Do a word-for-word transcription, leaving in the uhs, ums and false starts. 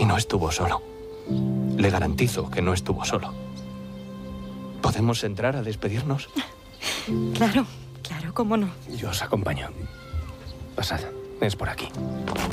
no estuvo solo. Le garantizo que no estuvo solo. ¿Podemos entrar a despedirnos? Claro, claro, cómo no. Yo os acompaño. Pasad, es por aquí.